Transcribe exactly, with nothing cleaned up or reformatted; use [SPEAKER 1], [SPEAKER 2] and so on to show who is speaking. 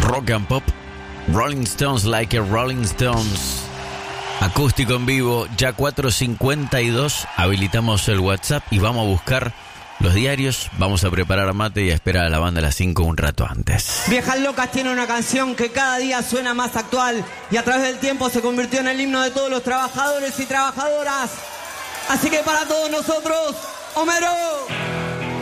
[SPEAKER 1] rock and pop, Rolling Stones Like a Rolling Stones. Acústico en vivo, ya cuatro cincuenta y dos, habilitamos el WhatsApp y vamos a buscar los diarios, vamos a preparar mate y a esperar a la banda a las cinco un rato antes.
[SPEAKER 2] Viejas Locas tiene una canción que cada día suena más actual y a través del tiempo se convirtió en el himno de todos los trabajadores y trabajadoras. Así que para todos nosotros, Homero.